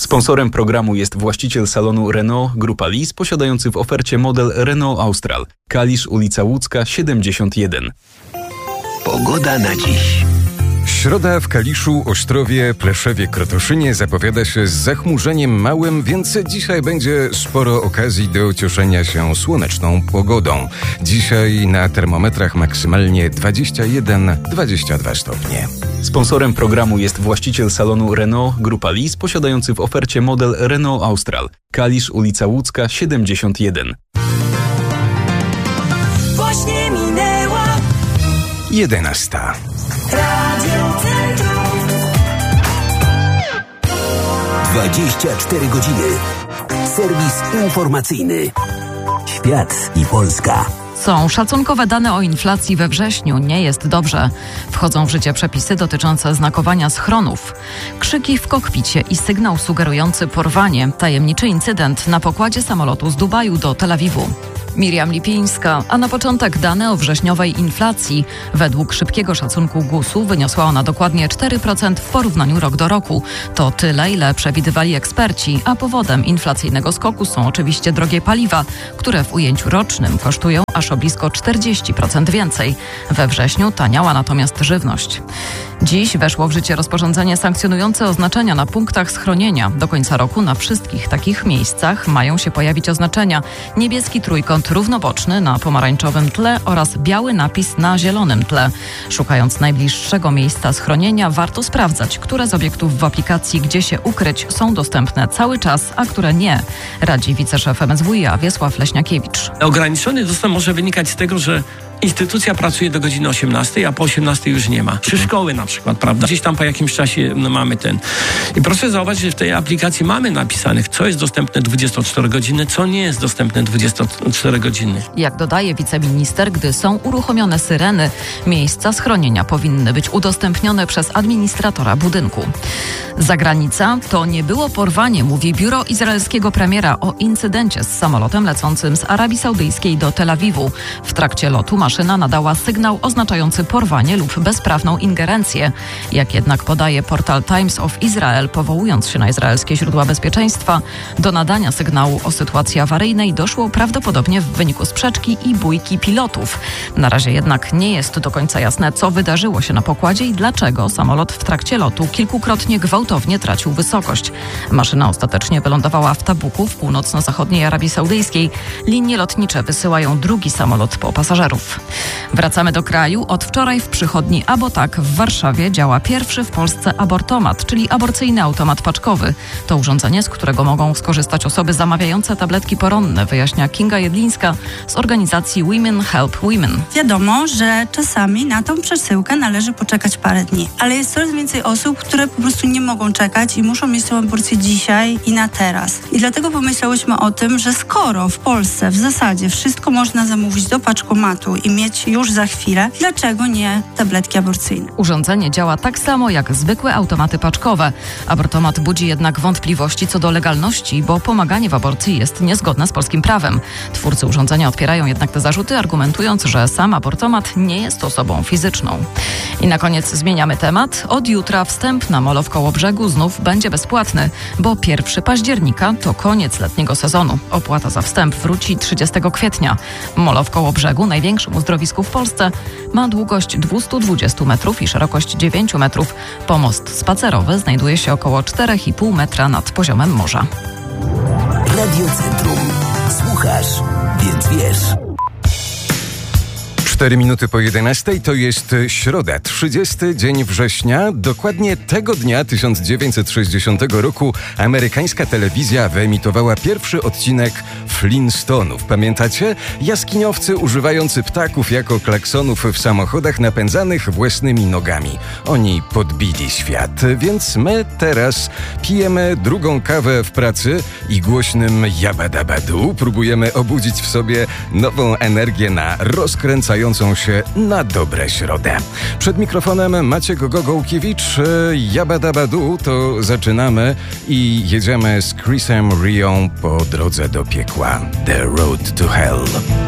Sponsorem programu jest właściciel salonu Renault Grupa Lis, posiadający w ofercie model Renault Austral. Kalisz, ulica Łódzka, 71. Pogoda na dziś. Środa w Kaliszu, Ośtrowie, Pleszewie, Krotoszynie zapowiada się z zachmurzeniem małym, więc dzisiaj będzie sporo okazji do cieszenia się słoneczną pogodą. Dzisiaj na termometrach maksymalnie 21-22 stopnie. Sponsorem programu jest właściciel salonu Renault Grupa Lis, posiadający w ofercie model Renault Austral. Kalisz, ulica Łódzka, 71. Właśnie minęła 11. Radio Centrum. 24 godziny. Serwis informacyjny. Świat i Polska. Są szacunkowe dane o inflacji we wrześniu. Nie jest dobrze. Wchodzą w życie przepisy dotyczące znakowania schronów. Krzyki w kokpicie i sygnał sugerujący porwanie. Tajemniczy incydent na pokładzie samolotu z Dubaju do Tel Awiwu. Miriam Lipińska, a na początek dane o wrześniowej inflacji. Według szybkiego szacunku GUS-u wyniosła ona dokładnie 4% w porównaniu rok do roku. To tyle, ile przewidywali eksperci, a powodem inflacyjnego skoku są oczywiście drogie paliwa, które w ujęciu rocznym kosztują aż o blisko 40% więcej. We wrześniu taniała natomiast żywność. Dziś weszło w życie rozporządzenie sankcjonujące oznaczenia na punktach schronienia. Do końca roku na wszystkich takich miejscach mają się pojawić oznaczenia: niebieski trójkąt równoboczny na pomarańczowym tle oraz biały napis na zielonym tle. Szukając najbliższego miejsca schronienia, warto sprawdzać, które z obiektów w aplikacji Gdzie się ukryć są dostępne cały czas, a które nie. Radzi wiceszef MSWiA Wiesław Leśniakiewicz. Ograniczony dostęp może wynikać z tego, że instytucja pracuje do godziny 18, a po 18 już nie ma. Przy szkoły na przykład, prawda? Gdzieś tam po jakimś czasie mamy ten. I proszę zauważyć, że w tej aplikacji mamy napisanych, co jest dostępne 24 godziny, co nie jest dostępne 24 godziny. Jak dodaje wiceminister, gdy są uruchomione syreny, miejsca schronienia powinny być udostępnione przez administratora budynku. Zagranica to nie było porwanie, mówi biuro izraelskiego premiera o incydencie z samolotem lecącym z Arabii Saudyjskiej do Tel Awiwu. W trakcie lotu maszyna nadała sygnał oznaczający porwanie lub bezprawną ingerencję. Jak jednak podaje portal Times of Israel, powołując się na izraelskie źródła bezpieczeństwa, do nadania sygnału o sytuacji awaryjnej doszło prawdopodobnie w wyniku sprzeczki i bójki pilotów. Na razie jednak nie jest do końca jasne, co wydarzyło się na pokładzie i dlaczego samolot w trakcie lotu kilkukrotnie gwałtownie tracił wysokość. Maszyna ostatecznie wylądowała w Tabuku w północno-zachodniej Arabii Saudyjskiej. Linie lotnicze wysyłają drugi samolot po pasażerów. Wracamy do kraju. Od wczoraj w przychodni Abotak w Warszawie działa pierwszy w Polsce abortomat, czyli aborcyjny automat paczkowy. To urządzenie, z którego mogą skorzystać osoby zamawiające tabletki poronne, wyjaśnia Kinga Jedlińska z organizacji Women Help Women. Wiadomo, że czasami na tą przesyłkę należy poczekać parę dni, ale jest coraz więcej osób, które po prostu nie mogą czekać i muszą mieć tę aborcję dzisiaj i na teraz. I dlatego pomyślałyśmy o tym, że skoro w Polsce w zasadzie wszystko można zamówić do paczkomatu i mieć już za chwilę, dlaczego nie tabletki aborcyjne? Urządzenie działa tak samo jak zwykłe automaty paczkowe. Abortomat budzi jednak wątpliwości co do legalności, bo pomaganie w aborcji jest niezgodne z polskim prawem. Twórcy urządzenia odpierają jednak te zarzuty, argumentując, że sam abortomat nie jest osobą fizyczną. I na koniec zmieniamy temat. Od jutra wstęp na molo w Kołobrzegu znów będzie bezpłatny, bo 1 października to koniec letniego sezonu. Opłata za wstęp wróci 30 kwietnia. Molo w Kołobrzegu, największym uzdrowisku w Polsce, ma długość 220 metrów i szerokość 9 metrów. Pomost spacerowy znajduje się około 4,5 metra nad poziomem morza. Radio Centrum. Słuchasz, więc wiesz. 4 minuty po 11 to jest środa, 30 dzień września. Dokładnie tego dnia 1960 roku amerykańska telewizja wyemitowała pierwszy odcinek Flintstonów. Pamiętacie? Jaskiniowcy używający ptaków jako klaksonów w samochodach napędzanych własnymi nogami. Oni podbili świat, więc my teraz pijemy drugą kawę w pracy i głośnym jabadabadu próbujemy obudzić w sobie nową energię na rozkręcającą się na dobre środę. Przed mikrofonem Maciek Gogołkiewicz. Jabadabadu to zaczynamy i jedziemy z Chrisem Rią po drodze do piekła. The Road to Hell.